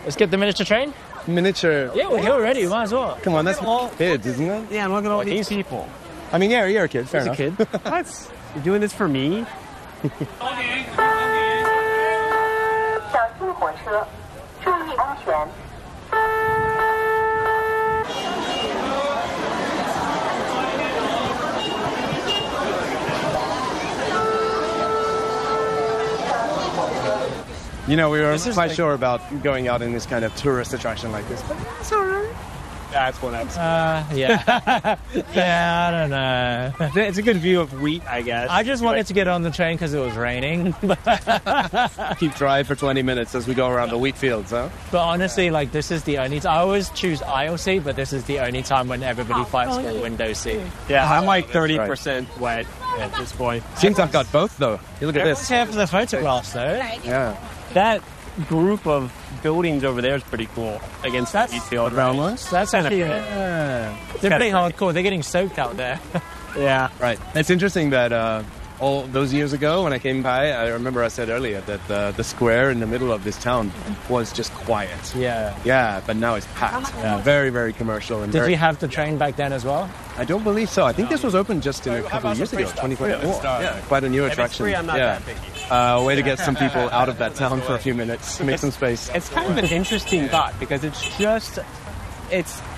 Let's get the miniature train. Miniature. Yeah, we're here already. We might as well. Come on, that's kids, isn't it? Yeah, and look at all these people. I mean, yeah, you're a kid. Fair enough. Kid. What? You're doing this for me? 小心火车，注意安全。 You know, we were quite sure about going out in this kind of tourist attraction like this, but it's all right. That's one episode. Yeah. Yeah, I don't know. It's a good view of wheat, I guess. I just wanted to get on the train because it was raining. Keep dry for 20 minutes as we go around the wheat fields, huh? But honestly, like, this is the only time. I always choose aisle seat, but this is the only time when everybody fights for window seat. Yeah, I'm like 30% wet at this point. Seems I've got both, though. You look at Everyone's this. here for the photographs, though. Yeah. That group of buildings over there is pretty cool against that field. That's actually... they're pretty hardcore. They're getting soaked out there. Yeah. Right. It's interesting that all those years ago when I came by, I remember I said earlier that the square in the middle of this town was just quiet. Yeah. Yeah, but now it's packed. Yeah, very, very commercial. And Did we have the train back then as well? I don't believe so. I think this was opened just a couple of years ago, 2024. Yeah, quite a new attraction. Free, I'm not yeah. that picky. Way to get some people out of that town for a few minutes, make some space. It's kind of an interesting thought because it's